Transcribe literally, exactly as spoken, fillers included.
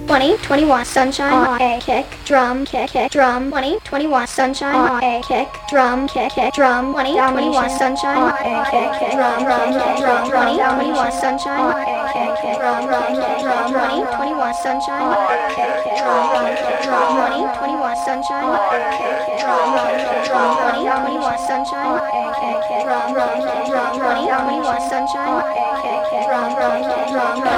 twenty twenty-one sunshine on a kick drum kick kick drum twenty twenty-one sunshine on a kick drum kick kick drum twenty twenty-one sunshine on a kick kick drum drum drum twenty twenty-one sunshine on a kick kick drum drum drum twenty twenty-one sunshine on a kick kick drum drum drum twenty twenty-one sunshine on a kick kick drum drum drum twenty twenty-one sunshine on a kick kick drum drum drum twenty twenty-one sunshine on a kick kick drum drum drum